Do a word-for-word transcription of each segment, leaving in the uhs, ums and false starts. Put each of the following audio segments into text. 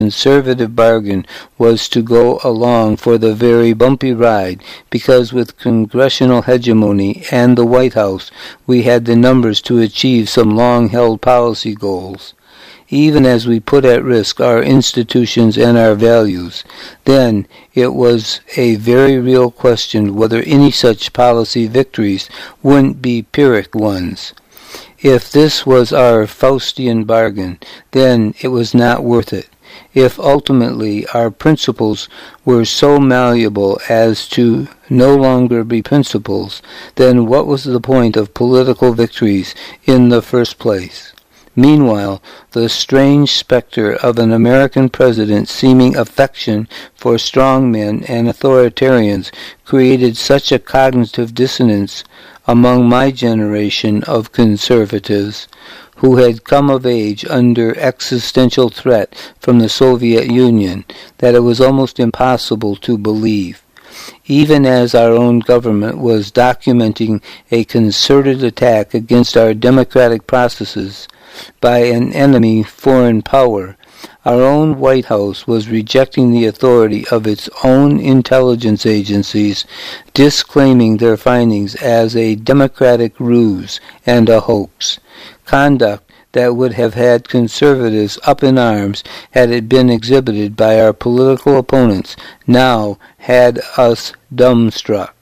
conservative bargain was to go along for the very bumpy ride, because with congressional hegemony and the White House, we had the numbers to achieve some long-held policy goals. Even as we put at risk our institutions and our values, then it was a very real question whether any such policy victories wouldn't be Pyrrhic ones. If this was our Faustian bargain, then it was not worth it. If ultimately our principles were so malleable as to no longer be principles, then what was the point of political victories in the first place? Meanwhile, the strange specter of an American president seeming affection for strongmen and authoritarians created such a cognitive dissonance among my generation of conservatives, who had come of age under existential threat from the Soviet Union, that it was almost impossible to believe. Even as our own government was documenting a concerted attack against our democratic processes by an enemy foreign power, our own White House was rejecting the authority of its own intelligence agencies, disclaiming their findings as a democratic ruse and a hoax. Conduct that would have had conservatives up in arms had it been exhibited by our political opponents now had us dumbstruck.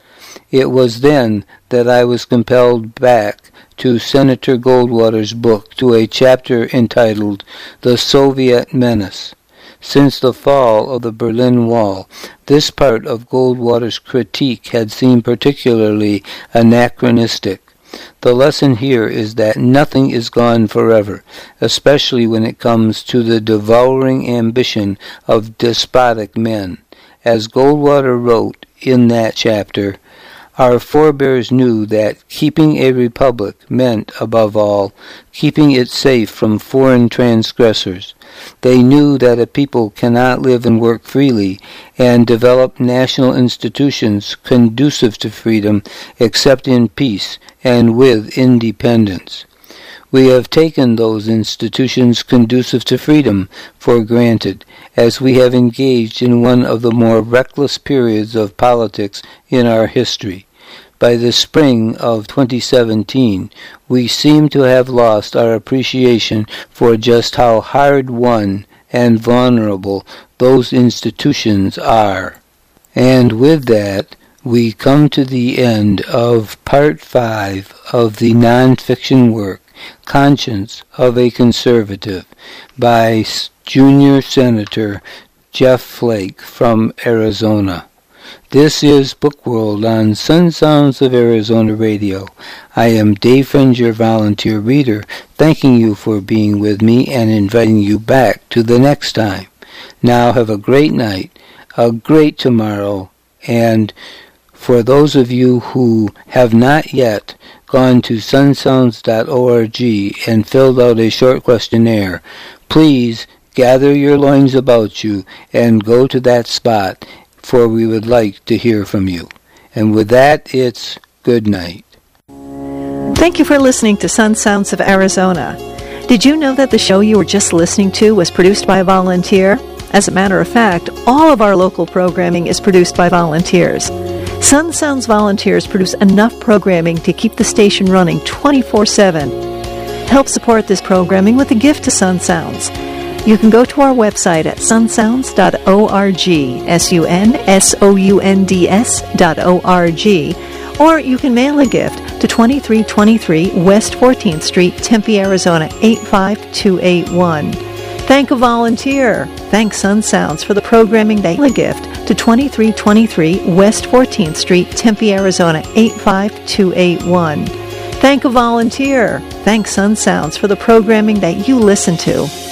It was then that I was compelled back to Senator Goldwater's book, to a chapter entitled The Soviet Menace. Since the fall of the Berlin Wall, this part of Goldwater's critique had seemed particularly anachronistic. The lesson here is that nothing is gone forever, especially when it comes to the devouring ambition of despotic men. As Goldwater wrote in that chapter, our forebears knew that keeping a republic meant, above all, keeping it safe from foreign transgressors. They knew that a people cannot live and work freely and develop national institutions conducive to freedom except in peace and with independence. We have taken those institutions conducive to freedom for granted, as we have engaged in one of the more reckless periods of politics in our history. By the spring of twenty seventeen, we seem to have lost our appreciation for just how hard-won and vulnerable those institutions are. And with that, we come to the end of Part five of the nonfiction work, Conscience of a Conservative, by Junior Senator Jeff Flake from Arizona. This is Bookworld on Sun Sounds of Arizona Radio. I am Dave Friend, your volunteer reader, thanking you for being with me and inviting you back to the next time. Now have a great night, a great tomorrow, and for those of you who have not yet gone to sun sounds dot org and filled out a short questionnaire, please gather your loins about you and go to that spot, for we would like to hear from you. And with that, it's good night. Thank you for listening to Sun Sounds of Arizona. Did you know that the show you were just listening to was produced by a volunteer? As a matter of fact, all of our local programming is produced by volunteers. Sun Sounds volunteers produce enough programming to keep the station running twenty-four seven. Help support this programming with a gift to Sun Sounds. You can go to our website at sun sounds dot org, S U N S O U N D S dot O R G, or you can mail a gift to twenty-three twenty-three West fourteenth Street, Tempe, Arizona, eight five two eight one. Thank a volunteer. Thank Sun Sounds for the programming. Mail a gift to twenty-three twenty-three West fourteenth Street, Tempe, Arizona, eight five two eight one. Thank a volunteer. Thank Sun Sounds for the programming that you listen to.